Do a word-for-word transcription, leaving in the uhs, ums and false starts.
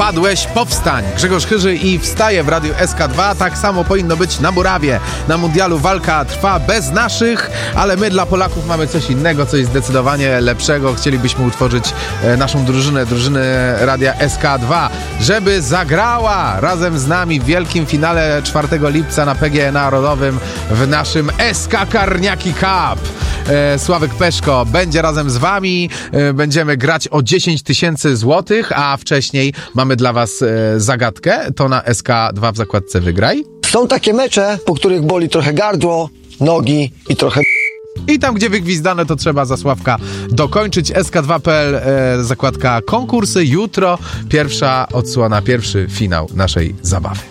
Upadłeś, powstań. Grzegorz Chyży i wstaje w Radiu S K dwa. Tak samo powinno być na murawie. Na mundialu walka trwa bez naszych, ale my dla Polaków mamy coś innego, coś zdecydowanie lepszego. Chcielibyśmy utworzyć e, naszą drużynę, drużynę Radia S K dwa, żeby zagrała razem z nami w wielkim finale czwartego lipca na P G Narodowym w naszym S K Karniaki Cup. E, Sławek Peszko będzie razem z wami. E, będziemy grać o dziesięć tysięcy złotych, a wcześniej mamy dla was e, zagadkę. To na S K dwa w zakładce Wygraj. Są takie mecze, po których boli trochę gardło, nogi i trochę... I tam, gdzie wygwizdane, to trzeba za Sławka dokończyć. S K dwa kropka p l, e, zakładka konkursy. Jutro pierwsza odsłona, pierwszy finał naszej zabawy.